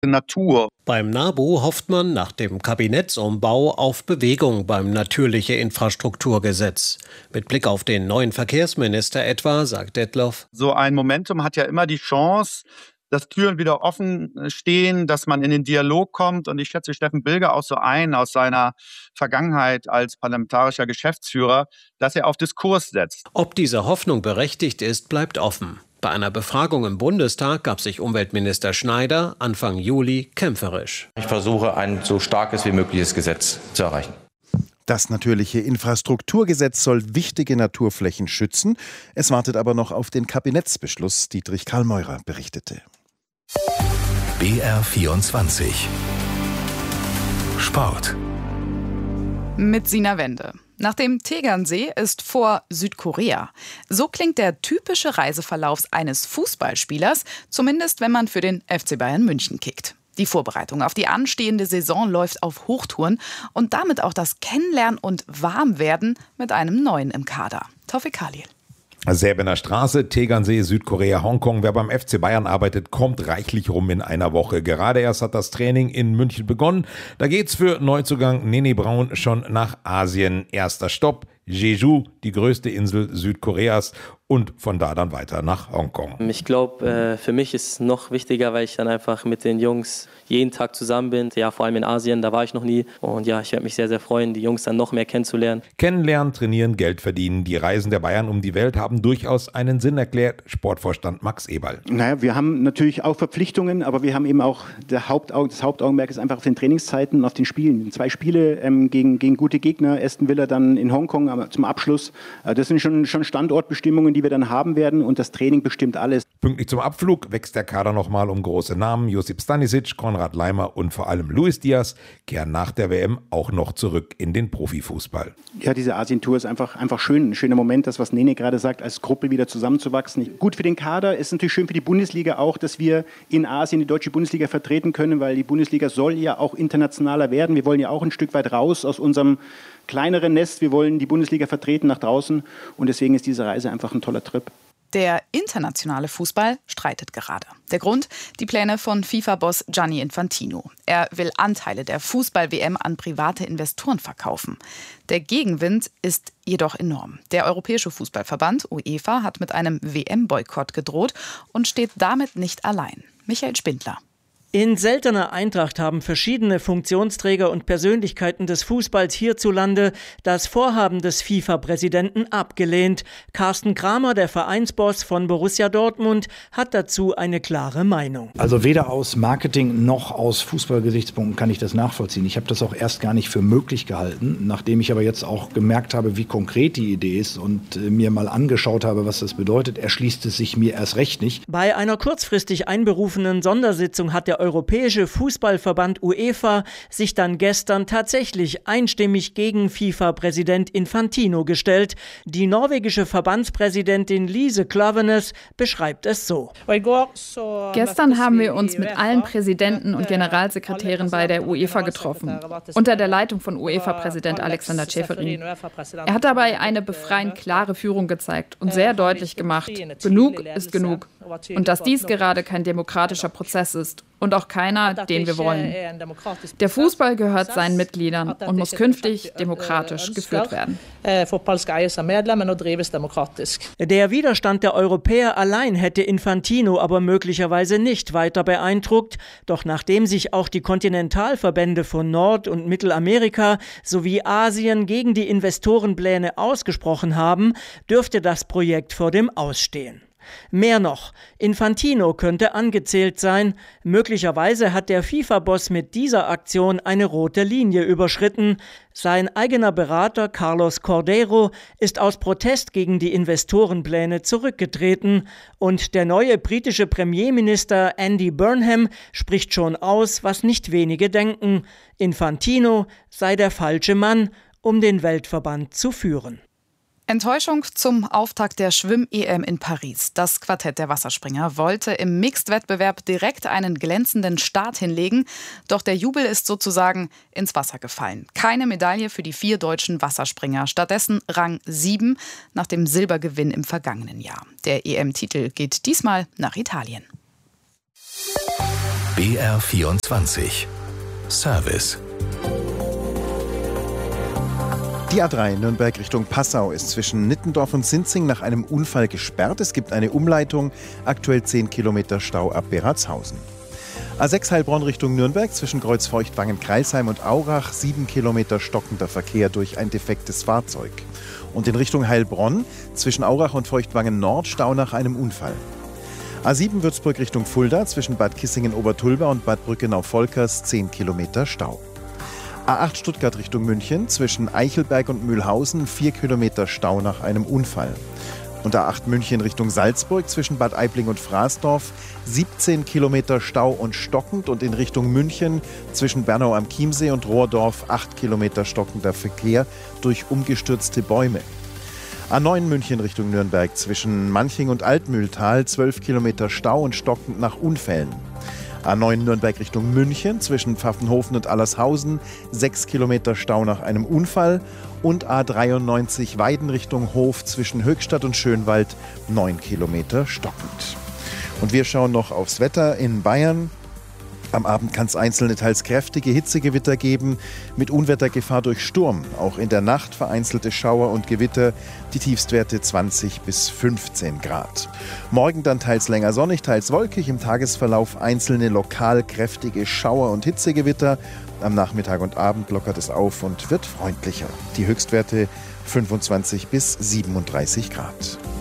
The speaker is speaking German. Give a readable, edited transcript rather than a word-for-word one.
Natur. Beim NABU hofft man nach dem Kabinettsumbau auf Bewegung beim Natürliche Infrastrukturgesetz. Mit Blick auf den neuen Verkehrsminister etwa, sagt Detloff: So ein Momentum hat ja immer die Chance, dass Türen wieder offen stehen, dass man in den Dialog kommt. Und ich schätze Steffen Bilger auch so ein aus seiner Vergangenheit als parlamentarischer Geschäftsführer, dass er auf Diskurs setzt. Ob diese Hoffnung berechtigt ist, bleibt offen. Bei einer Befragung im Bundestag gab sich Umweltminister Schneider Anfang Juli kämpferisch. Ich versuche, ein so starkes wie mögliches Gesetz zu erreichen. Das Natürliche Infrastrukturgesetz soll wichtige Naturflächen schützen. Es wartet aber noch auf den Kabinettsbeschluss. Dietrich Karl-Meurer berichtete. BR24 Sport mit Sina Wende. Nach dem Tegernsee ist vor Südkorea. So klingt der typische Reiseverlauf eines Fußballspielers, zumindest wenn man für den FC Bayern München kickt. Die Vorbereitung auf die anstehende Saison läuft auf Hochtouren und damit auch das Kennenlernen und Warmwerden mit einem Neuen im Kader. Taufik Khalil. Säbener Straße, Tegernsee, Südkorea, Hongkong. Wer beim FC Bayern arbeitet, kommt reichlich rum in einer Woche. Gerade erst hat das Training in München begonnen. Da geht's für Neuzugang Nene Braun schon nach Asien. Erster Stopp, Jeju, die größte Insel Südkoreas. Und von da dann weiter nach Hongkong. Ich glaube, für mich ist es noch wichtiger, weil ich dann einfach mit den Jungs jeden Tag zusammen bin. Ja, vor allem in Asien, da war ich noch nie. Und ja, ich werde mich sehr, sehr freuen, die Jungs dann noch mehr kennenzulernen. Kennenlernen, trainieren, Geld verdienen. Die Reisen der Bayern um die Welt haben durchaus einen Sinn, erklärt Sportvorstand Max Eberl. Naja, wir haben natürlich auch Verpflichtungen, aber wir haben eben auch das Hauptaugenmerk ist einfach auf den Trainingszeiten und auf den Spielen. 2 Spiele gegen gute Gegner, Aston Villa dann in Hongkong zum Abschluss. Das sind schon Standortbestimmungen, die wir dann haben werden, und das Training bestimmt alles. Pünktlich zum Abflug wächst der Kader nochmal um große Namen. Josip Stanisic, Konrad Laimer und vor allem Luis Diaz kehren nach der WM auch noch zurück in den Profifußball. Ja, diese Asientour ist einfach schön. Ein schöner Moment, das, was Nene gerade sagt, als Gruppe wieder zusammenzuwachsen. Gut für den Kader, ist natürlich schön für die Bundesliga auch, dass wir in Asien die deutsche Bundesliga vertreten können, weil die Bundesliga soll ja auch internationaler werden. Wir wollen ja auch ein Stück weit raus aus unserem kleineren Nest. Wir wollen die Bundesliga vertreten nach draußen, und deswegen ist diese Reise einfach ein toller Trip. Der internationale Fußball streitet gerade. Der Grund? Die Pläne von FIFA-Boss Gianni Infantino. Er will Anteile der Fußball-WM an private Investoren verkaufen. Der Gegenwind ist jedoch enorm. Der Europäische Fußballverband UEFA hat mit einem WM-Boykott gedroht und steht damit nicht allein. Michael Spindler. In seltener Eintracht haben verschiedene Funktionsträger und Persönlichkeiten des Fußballs hierzulande das Vorhaben des FIFA-Präsidenten abgelehnt. Carsten Kramer, der Vereinsboss von Borussia Dortmund, hat dazu eine klare Meinung. Also weder aus Marketing noch aus Fußballgesichtspunkten kann ich das nachvollziehen. Ich habe das auch erst gar nicht für möglich gehalten, nachdem ich aber jetzt auch gemerkt habe, wie konkret die Idee ist und mir mal angeschaut habe, was das bedeutet, erschließt es sich mir erst recht nicht. Bei einer kurzfristig einberufenen Sondersitzung hat der Europäische Fußballverband UEFA sich dann gestern tatsächlich einstimmig gegen FIFA-Präsident Infantino gestellt. Die norwegische Verbandspräsidentin Lise Klaveness beschreibt es so. Gestern haben wir uns mit allen Präsidenten und Generalsekretären bei der UEFA getroffen, unter der Leitung von UEFA-Präsident Alexander Ceferin. Er hat dabei eine befreiend klare Führung gezeigt und sehr deutlich gemacht, genug ist genug. Und dass dies gerade kein demokratischer Prozess ist und auch keiner, den wir wollen. Der Fußball gehört seinen Mitgliedern und muss künftig demokratisch geführt werden. Der Widerstand der Europäer allein hätte Infantino aber möglicherweise nicht weiter beeindruckt. Doch nachdem sich auch die Kontinentalverbände von Nord- und Mittelamerika sowie Asien gegen die Investorenpläne ausgesprochen haben, dürfte das Projekt vor dem Ausstehen. Mehr noch, Infantino könnte angezählt sein. Möglicherweise hat der FIFA-Boss mit dieser Aktion eine rote Linie überschritten. Sein eigener Berater Carlos Cordeiro ist aus Protest gegen die Investorenpläne zurückgetreten. Und der neue britische Premierminister Andy Burnham spricht schon aus, was nicht wenige denken. Infantino sei der falsche Mann, um den Weltverband zu führen. Enttäuschung zum Auftakt der Schwimm-EM in Paris. Das Quartett der Wasserspringer wollte im Mixed-Wettbewerb direkt einen glänzenden Start hinlegen. Doch der Jubel ist sozusagen ins Wasser gefallen. Keine Medaille für die 4 deutschen Wasserspringer. Stattdessen Rang 7 nach dem Silbergewinn im vergangenen Jahr. Der EM-Titel geht diesmal nach Italien. BR24 Service. Die A3 Nürnberg Richtung Passau ist zwischen Nittendorf und Sinzing nach einem Unfall gesperrt. Es gibt eine Umleitung, aktuell 10 Kilometer Stau ab Beratshausen. A6 Heilbronn Richtung Nürnberg zwischen Kreuzfeuchtwangen-Kreilsheim und Aurach 7 Kilometer stockender Verkehr durch ein defektes Fahrzeug. Und in Richtung Heilbronn zwischen Aurach und Feuchtwangen Nord Stau nach einem Unfall. A7 Würzburg Richtung Fulda zwischen Bad Kissingen-Obertulba und Bad Brückenau-Volkers 10 Kilometer Stau. A8 Stuttgart Richtung München zwischen Eichelberg und Mühlhausen 4 Kilometer Stau nach einem Unfall. Und A8 München Richtung Salzburg zwischen Bad Aibling und Fraßdorf 17 Kilometer Stau und stockend, und in Richtung München zwischen Bernau am Chiemsee und Rohrdorf 8 Kilometer stockender Verkehr durch umgestürzte Bäume. A9 München Richtung Nürnberg zwischen Manching und Altmühltal 12 Kilometer Stau und stockend nach Unfällen. A9 Nürnberg Richtung München zwischen Pfaffenhofen und Allershausen 6 Kilometer Stau nach einem Unfall. Und A93 Weiden Richtung Hof zwischen Höchstadt und Schönwald 9 Kilometer stockend. Und wir schauen noch aufs Wetter in Bayern. Am Abend kann es einzelne, teils kräftige Hitzegewitter geben, mit Unwettergefahr durch Sturm. Auch in der Nacht vereinzelte Schauer und Gewitter, die Tiefstwerte 20 bis 15 Grad. Morgen dann teils länger sonnig, teils wolkig, im Tagesverlauf einzelne lokal kräftige Schauer und Hitzegewitter. Am Nachmittag und Abend lockert es auf und wird freundlicher. Die Höchstwerte 25 bis 37 Grad.